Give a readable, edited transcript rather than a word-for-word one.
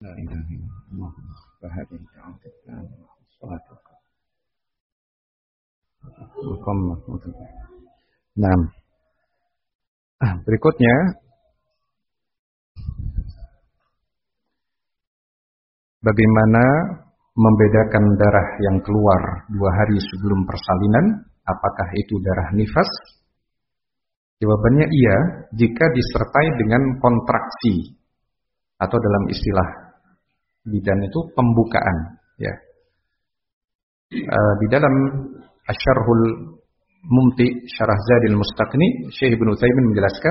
La ilaha illallah wahdahu la syarika lahu. Nah, berikutnya bagaimana membedakan darah yang keluar 2 hari sebelum persalinan? Apakah itu darah nifas? Jawabannya iya, jika disertai dengan kontraksi atau dalam istilah bidan itu pembukaan. Ya. Di dalam Asyarhul Mumti Syarah Zadil Mustaqni, Syekh Ibnu Utsaimin menjelaskan